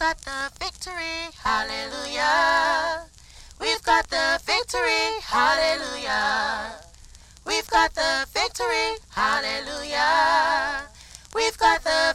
got the victory, hallelujah. We've got the victory, hallelujah. We've got the victory, hallelujah. We've got the